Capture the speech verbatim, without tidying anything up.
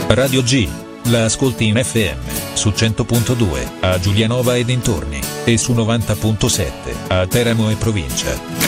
Radio G, la ascolti in F M, su cento punto due, a Giulianova e dintorni, e su novanta punto sette, a Teramo e provincia.